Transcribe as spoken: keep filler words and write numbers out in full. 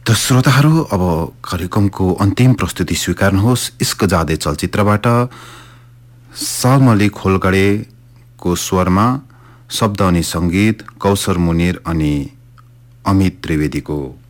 त श्रोताहरू, अब कार्यक्रमको अन्तिम प्रस्तुति स्वीकार्नुहोस्। इस्क जादे चलचित्रबाट सालमली खोलगडेको स्वरमा शब्द अनि सङ्गीत कौशर मुनिर अनि अमित त्रिवेदीको।